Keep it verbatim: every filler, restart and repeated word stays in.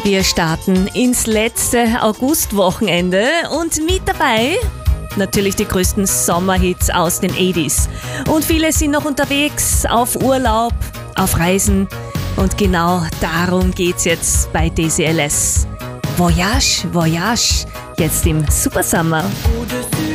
Wir starten ins letzte Augustwochenende und mit dabei natürlich die größten Sommerhits aus den achtziger. Und viele sind noch unterwegs auf Urlaub, auf Reisen und genau darum geht's jetzt bei D C L S. Voyage, Voyage, jetzt im Super Summer.